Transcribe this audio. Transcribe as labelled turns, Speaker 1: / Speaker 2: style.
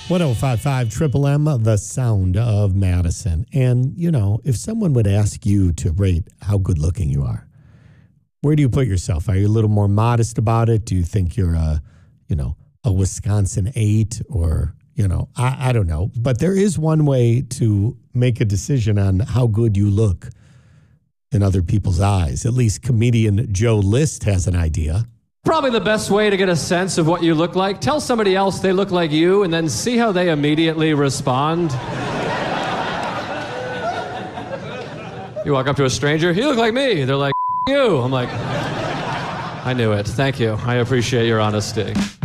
Speaker 1: 1055 Triple M, the sound of Madison. And, you know, if someone would ask you to rate how good looking you are, where do you put yourself? Are you a little more modest about it? Do you think you're a Wisconsin 8 or, I don't know. But there is one way to make a decision on how good you look in other people's eyes. At least comedian Joe List has an idea.
Speaker 2: Probably the best way to get a sense of what you look like, tell somebody else they look like you and then see how they immediately respond. You walk up to a stranger, you look like me. They're like, you. I'm like, I knew it. Thank you. I appreciate your honesty.